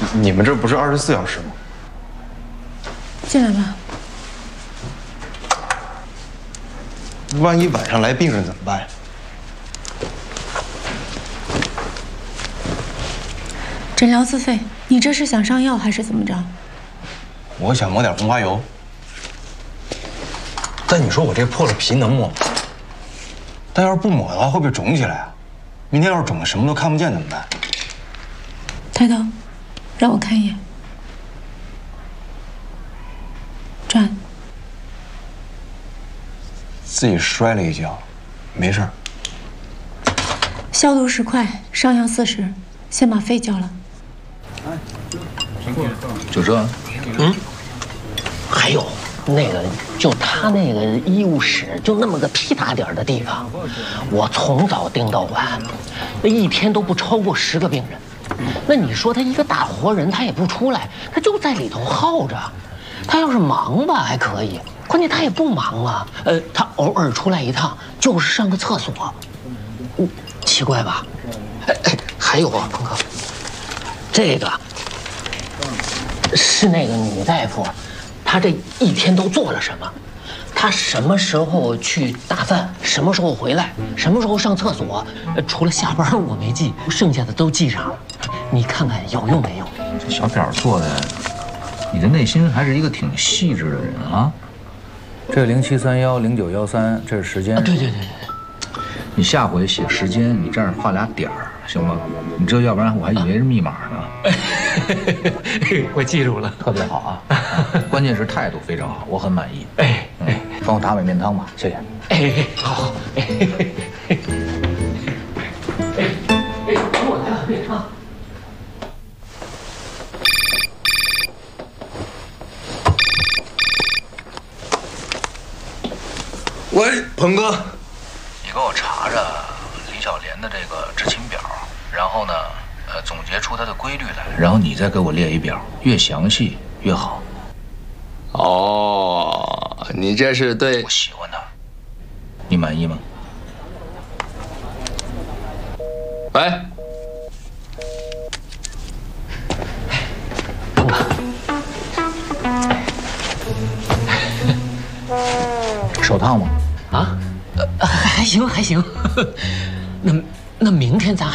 你们这不是24小时吗？ 进来吧。 万一晚上来病人怎么办呀？ 诊疗自费，你这是想上药还是怎么着？ 我想抹点红花油。但你说我这破了皮能抹吗？但要是不抹的话，会不会肿起来啊？明天要是肿的什么都看不见怎么办？ 抬头，让我看一眼。转。 自己摔了一跤，没事儿。 消毒10块，上药40，先把费交了。 就这？ 还有那个，就他那个医务室，就那么个屁大点儿的地方，我从早盯到晚，那一天都不超过10个病人。那你说他一个大活人，他也不出来，他就在里头耗着。他要是忙吧还可以，关键他也不忙啊。他偶尔出来一趟，就是上个厕所。奇怪吧？还有啊，鹏哥，这个是那个女大夫，她这一天都做了什么？她什么时候去大饭，什么时候回来，什么时候上厕所，除了下班我没记，剩下的都记上了。你看看有用没用？ 这小表做的，你的内心还是一个挺细致的人啊。这0731、0913，这是时间。 对。 你下回写时间，你这样画俩点儿，行吗？你这要不然我还以为是密码呢。 我记住了， 特别好啊。关键是态度非常好，我很满意。帮我打碗面汤吧，谢谢。 好。帮我来碗面汤。 喂，鹏哥， 你给我查查李小莲的这个知情表，然后呢，总结出它的规律来，然后你再给我列一表，越详细越好。 哦，你这是对我喜欢他，你满意吗？ 喂， 鹏哥， 手烫吗？ 啊，还行。那明天咱